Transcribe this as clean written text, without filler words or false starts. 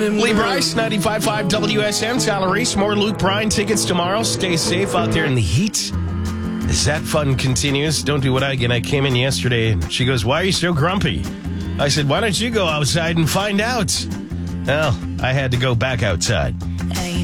Lee Bryce, 95.5 WSN. Tyler Reese, more Luke Bryan tickets tomorrow. Stay safe out there in the heat. As that fun continues, don't do what I did. I came in yesterday and she goes, "Why are you so grumpy?" I said, "Why don't you go outside and find out?" Well, I had to go back outside.